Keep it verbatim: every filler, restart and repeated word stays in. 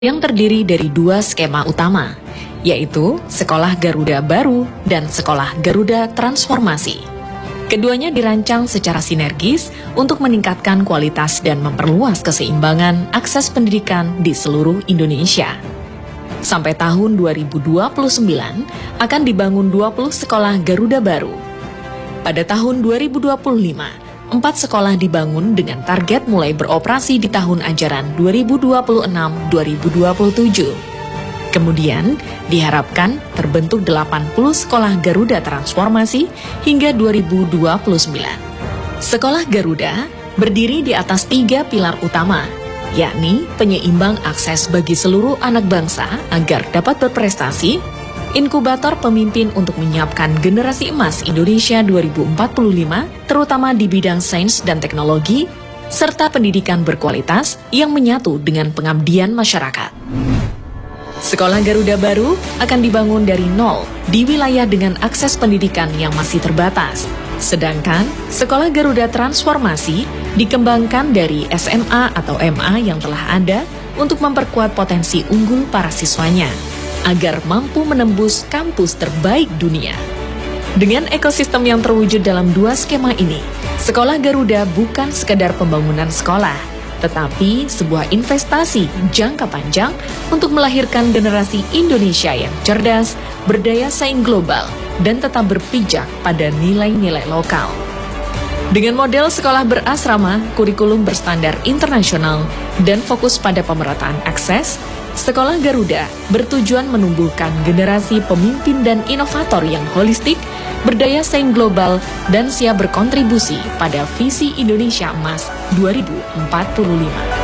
yang terdiri dari dua skema utama, yaitu Sekolah Garuda Baru dan Sekolah Garuda Transformasi. Keduanya dirancang secara sinergis untuk meningkatkan kualitas dan memperluas keseimbangan akses pendidikan di seluruh Indonesia. Sampai tahun dua ribu dua puluh sembilan akan dibangun dua puluh sekolah Garuda Baru. Pada tahun dua ribu dua puluh lima, empat sekolah dibangun dengan target mulai beroperasi di tahun ajaran dua ribu dua puluh enam dua ribu dua puluh tujuh. Kemudian, diharapkan terbentuk delapan puluh sekolah Garuda Transformasi hingga dua ribu dua puluh sembilan. Sekolah Garuda berdiri di atas tiga pilar utama, yakni penyeimbang akses bagi seluruh anak bangsa agar dapat berprestasi, inkubator pemimpin untuk menyiapkan generasi emas Indonesia dua ribu empat puluh lima, terutama di bidang sains dan teknologi, serta pendidikan berkualitas yang menyatu dengan pengabdian masyarakat. Sekolah Garuda Baru akan dibangun dari nol di wilayah dengan akses pendidikan yang masih terbatas. Sedangkan Sekolah Garuda Transformasi dikembangkan dari S M A atau M A yang telah ada untuk memperkuat potensi unggul para siswanya, agar mampu menembus kampus terbaik dunia. Dengan ekosistem yang terwujud dalam dua skema ini, Sekolah Garuda bukan sekadar pembangunan sekolah, tetapi sebuah investasi jangka panjang untuk melahirkan generasi Indonesia yang cerdas, berdaya saing global, dan tetap berpijak pada nilai-nilai lokal. Dengan model sekolah berasrama, kurikulum berstandar internasional, dan fokus pada pemerataan akses, Sekolah Garuda bertujuan menumbuhkan generasi pemimpin dan inovator yang holistik, berdaya saing global, dan siap berkontribusi pada visi Indonesia Emas dua ribu empat puluh lima.